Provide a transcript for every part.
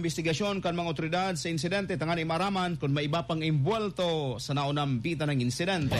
investigasyon kan mga otoridad sa insidente tangan imaraman kung may iba pang imbuelto sa naunambitan ng insidente.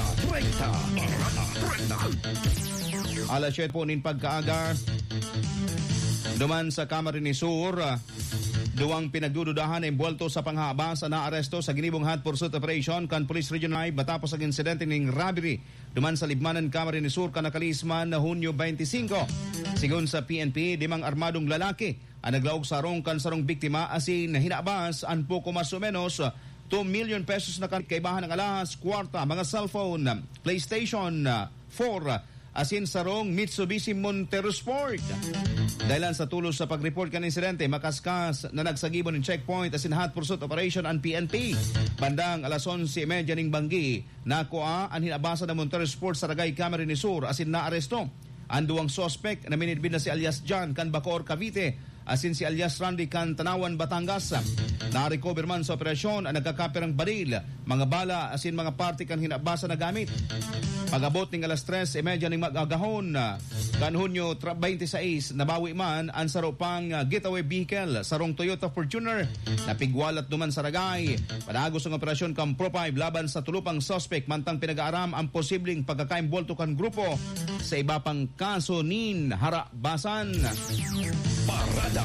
Alas 7 po nin pagkaaga, duman sa Camarines Sur, duwang pinagdududahan na imbuelto sa panghaba sa naaresto sa ginibong hot pursuit operation kan Police Region 9 matapos ang insidente ng robbery duman sa Libmanan, Camarines Sur kanakalisman na Hunyo 25. Sigon sa PNP, 5 armadong lalaki ang naglaog sarong kan sarong biktima asin hinabas ang poko mas o menos 2 million pesos na kaibahan ng alahas, kwarta, mga cellphone, PlayStation 4, asin sarong Mitsubishi Montero Sport. Dahilan sa tulos sa pag-report kan insidente, makaskas na nagsagibon ng checkpoint asin hot pursuit operation ang PNP. Bandang alas 11:30 ning banggi, nakuha ang hinabasa ng Montero Sport sa Ragay, Camarines Sur asin naaresto ang duwang suspect na minidbid na si alias John kan Bacoor, Cavite, asin si alias Randy kan Tanawan, Batangas. Na-recover man sa operasyon ang nagkakapirang baril, mga bala asin mga parte kan hinabasa na gamit. Pag-abot ng alas 3:30 ng mag-agahon, kan Hunyo 26, nabawi man ang saropang getaway vehicle, sarong Toyota Fortuner, na pigwalat duman sa Ragay. Padagos ang operasyon kan Pro 5 laban sa tulupang suspect, mantang pinag-aaram ang posibleng pagkakaimbolto kan grupo sa iba pang kaso nin harabasan. Parada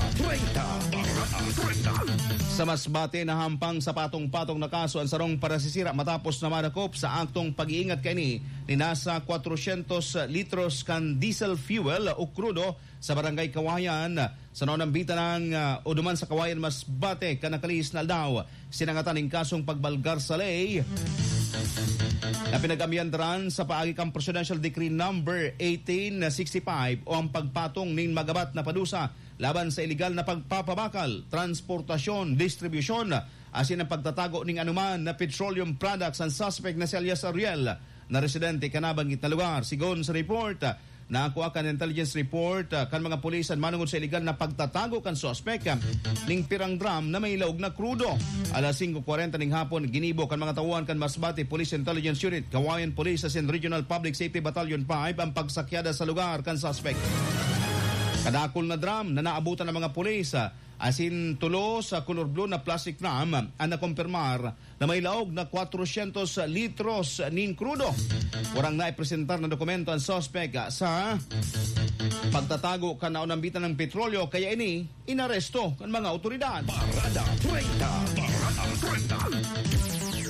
30. Sa Masbate, nahampang sa patong-patong na kaso ang sarong parasisira matapos na madakop sa aktong pag-iingat kani ni nasa 400 litros kan diesel fuel o krudo sa barangay Kawayan sa naunambitan ng uduman sa Kawayan, Masbate, kanakalis na aldaw. Sinangatan ng kasong pagbalgar sa ley na pinag-amyandaran sa paagi kang Presidential Decree number 1865 o ang pagpatong ning magabat na padusa laban sa iligal na pagpapabakal, transportasyon, distribusyon, asin ang pagtatago ning anuman na petroleum products ang suspect na si alias Ariel na residente kanabangit na lugar. Sigon sa report, nakuha kan intelligence report kan mga pulisan manungod sa iligal na pagtatago kan suspect ning pirang drum na may laog na krudo. Alas 5:40 ning hapon, ginibo kan mga tawuan kan Masbate Police Intelligence Unit, Kawayan Police asin Regional Public Safety Battalion 5 ang pagsakyada sa lugar kan suspect. Kadakol na drum na naabutan ng mga pulis asin tulo sa color blue na plastic drum ang nakumpirmar na may laog na 400 litros nin krudo. Warang naipresentar na dokumento ang suspect sa pagtatago kan naunambitan ng petrolyo, kaya ini inaresto ng mga otoridad. Parada 30.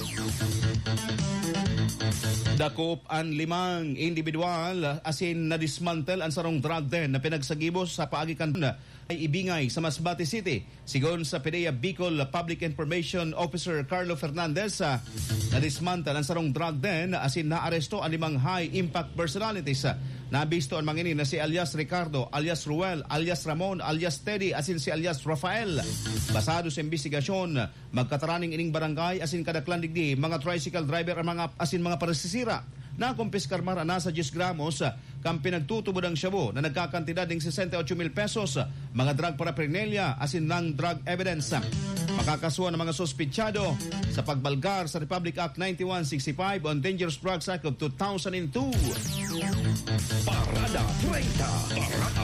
Dakop ang 5 individual asin na dismantle ang sarong drug den na pinagsagibos sa paagikan ay ibingay sa Masbate City. Sigon sa PDEA Bicol Public Information Officer Carlo Fernandez, na dismantle ang sarong drug den asin naaresto ang 5 high impact personalities. Nabisto ang mga ini na si alias Ricardo, alias Ruel, alias Ramon, alias Teddy, asin si alias Rafael. Basado sa investigasyon, magkataraning ining barangay asin kadaklan digdi mga tricycle driver ang mga asin mga parasisira na kumpiskar marana sa 10 gramos kang pinagtutubo ng shabu na nagkakantidad ng 68,000 pesos, mga drug paraphernalia asin ng drug evidence. Makakasuhan ng mga sospechado sa pagbalgar sa Republic Act 9165 on Dangerous Drugs Act of 2002. Parada 30. Parada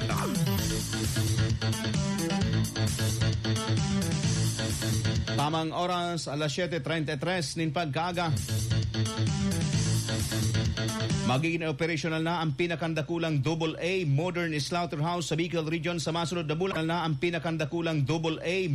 30. Tamang oras, alas 7:33 nin pagkaaga. Magiging operational na ang pinakandakulang AA Modern Slaughterhouse sa Bicol Region. Sa masunod na bulan na ang pinakandakulang AA